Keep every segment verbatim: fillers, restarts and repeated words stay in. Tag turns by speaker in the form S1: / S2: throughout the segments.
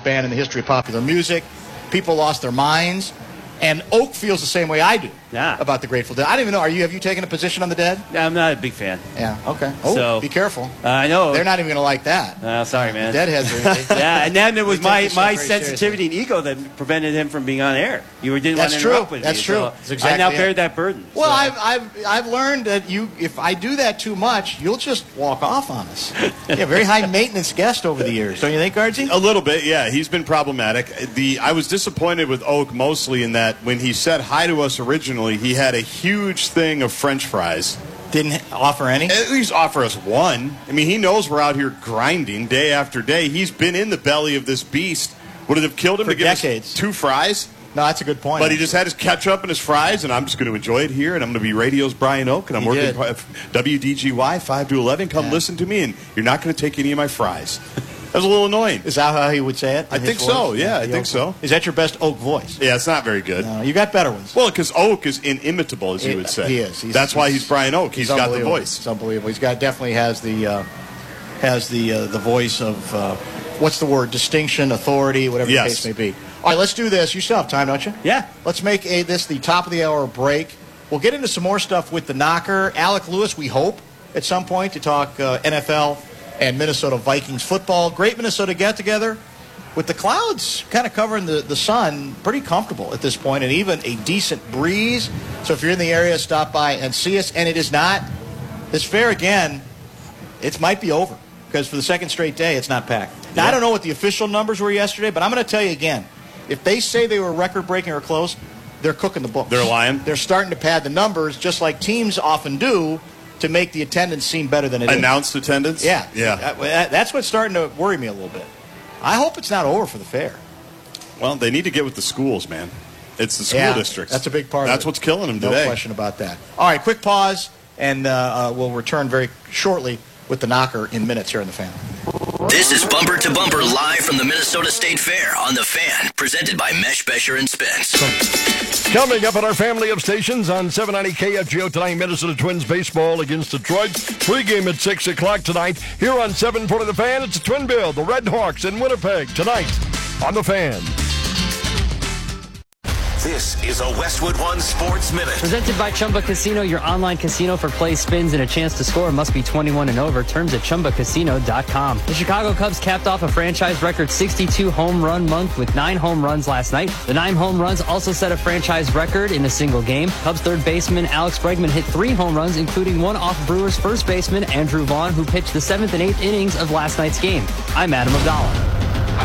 S1: band in the history of popular music. People lost their minds. And Oak feels the same way I do
S2: yeah.
S1: about the Grateful Dead. I don't even know. Are you? Have you taken a position on the Dead?
S2: Yeah, I'm not a big fan.
S1: Yeah. Okay. Oh,
S2: so,
S1: be careful.
S2: Uh, I know
S1: they're not even going to like that.
S2: Oh, sorry, man.
S1: The Deadheads are.
S2: Yeah, and then it was my, my sensitivity
S1: seriously.
S2: and ego that prevented him from being on air. You didn't
S1: That's
S2: want to
S1: true.
S2: interrupt with
S1: That's
S2: me.
S1: true.
S2: So
S1: That's exactly
S2: I now
S1: it.
S2: bear that burden.
S1: Well,
S2: so.
S1: I've, I've I've learned that you if I do that too much, you'll just walk off on us. Yeah, very high maintenance guest over the years, don't you think, Archie?
S3: A little bit, yeah. He's been problematic. The I was disappointed with Oak mostly in that when he said hi to us originally, he had a huge thing of French fries.
S1: Didn't offer any?
S3: At least offer us one. I mean, he knows we're out here grinding day after day. He's been in the belly of this beast. Would it have killed him
S1: For
S3: to give
S1: decades.
S3: us two fries?
S1: No, that's a good point.
S3: But he just had his ketchup and his fries, and I'm just going to enjoy it here, and I'm going to be radio's Brian Oak, and I'm
S1: He
S3: working
S1: did.
S3: at W D G Y five to eleven. Come
S1: Yeah.
S3: listen to me, and you're not going to take any of my fries. That was a little annoying.
S1: Is that how he would say it?
S3: I
S1: in
S3: think
S1: his
S3: so,
S1: voice?
S3: yeah, I
S1: The
S3: think
S1: Oak
S3: so.
S1: voice? Is that your best Oak voice?
S3: Yeah, it's not very good.
S1: No, you got better ones.
S3: Well, because Oak is inimitable, as you
S1: He-
S3: would say.
S1: He is. He's,
S3: That's why he's Brian Oak. He's got the
S1: unbelievable.
S3: voice.
S1: It's unbelievable. He's got definitely has the uh, has the uh, the voice of uh, what's the word? Distinction, authority, whatever
S3: Yes.
S1: the case may be. All right, let's do this. You still have time, don't you?
S2: Yeah.
S1: Let's make a, this the top of the hour break. We'll get into some more stuff with the knocker. Alec Lewis, we hope, at some point to talk uh, N F L and Minnesota Vikings football. Great Minnesota get-together with the clouds kind of covering the, the sun, pretty comfortable at this point, and even a decent breeze. So if you're in the area, stop by and see us. And it is not, this fair again, it might be over because for the second straight day, it's not packed. Now,
S3: Yeah.
S1: I don't know what the official numbers were yesterday, but I'm going to tell you again, if they say they were record-breaking or close, they're cooking the books.
S3: They're lying?
S1: They're starting to pad the numbers, just like teams often do, to make the attendance seem better than it is.
S3: Announced attendance?
S1: Yeah.
S3: Yeah.
S1: That- that- that's what's starting to worry me a little bit. I hope it's not over for the fair.
S3: Well, they need to get with the schools, man. It's the school
S1: Yeah,
S3: districts.
S1: That's a big part
S3: That's
S1: of it.
S3: what's killing them
S1: No
S3: today.
S1: question about that. All right, quick pause, and uh, uh, we'll return very shortly with the knocker in minutes here in the Fan.
S4: This is Bumper to Bumper live from the Minnesota State Fair on the Fan, presented by Mesh, Besher, and Spence.
S5: Coming up on our family of stations on seven ninety K F G O tonight, Minnesota Twins baseball against Detroit. Pregame at six o'clock tonight. Here on seven forty The Fan, it's a twin bill, the Red Hawks in Winnipeg tonight on the Fan.
S6: This is a Westwood One Sports Minute.
S7: Presented by Chumba Casino, your online casino for play, spins, and a chance to score. Must be twenty-one and over. Terms at chumba casino dot com. The Chicago Cubs capped off a franchise record sixty-two home run month with nine home runs last night. The nine home runs also set a franchise record in a single game. Cubs third baseman Alex Bregman hit three home runs, including one off Brewers first baseman Andrew Vaughn, who pitched the seventh and eighth innings of last night's game. I'm Adam Abdallah.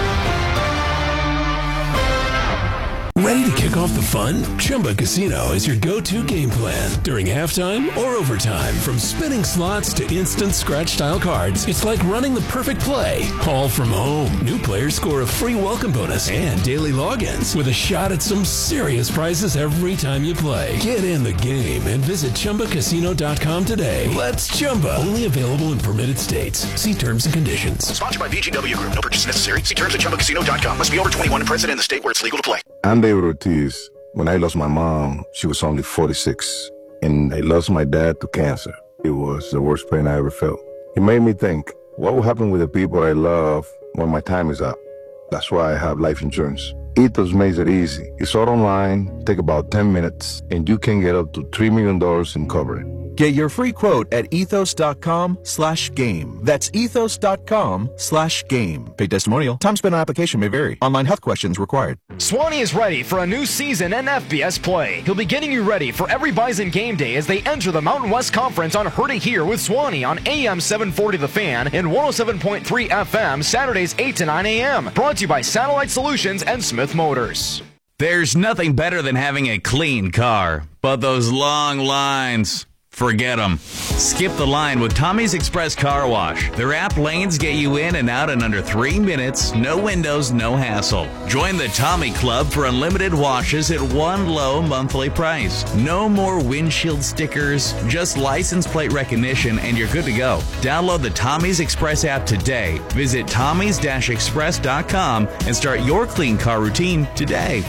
S8: Ready to kick off the fun? Chumba Casino is your go-to game plan during halftime or overtime. From spinning slots to instant scratch-style cards, it's like running the perfect play, all from home. New players score a free welcome bonus and daily logins with a shot at some serious prizes every time you play. Get in the game and visit chumba casino dot com today. Let's Chumba. Only available in permitted states. See terms and conditions.
S9: Sponsored by V G W Group. No purchase necessary. See terms at chumba casino dot com. Must be over twenty-one and present in the state where it's legal to play.
S10: I'm David Ortiz. When I lost my mom, she was only forty-six. And I lost my dad to cancer. It was the worst pain I ever felt. It made me think, what will happen with the people I love when my time is up? That's why I have life insurance. Ethos makes it easy. It's all online, take about ten minutes, and you can get up to three million dollars in coverage.
S11: Get your free quote at ethos.com slash game. That's ethos.com slash game. Paid testimonial. Time spent on application may vary. Online health questions required.
S12: Swanee is ready for a new season in F B S play. He'll be getting you ready for every Bison game day as they enter the Mountain West Conference on Heard It Here with Swanee on A M seven forty The Fan and one oh seven point three F M Saturdays eight to nine a.m. Brought to you by Satellite Solutions and Smith Motors.
S13: There's nothing better than having a clean car, but those long lines, forget them. Skip the line with Tommy's Express Car Wash. Their app lanes get you in and out in under three minutes, no windows, no hassle. Join the Tommy Club for unlimited washes at one low monthly price. No more windshield stickers, just license plate recognition, and you're good to go. Download the Tommy's Express app today. Visit tommys express dot com and start your clean car routine today.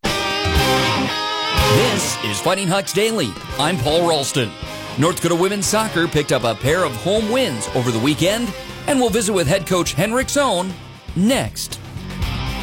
S14: This is Fighting Hawks Daily. I'm Paul Ralston. North Dakota women's soccer picked up a pair of home wins over the weekend, and we'll visit with head coach Henrik Zohn next.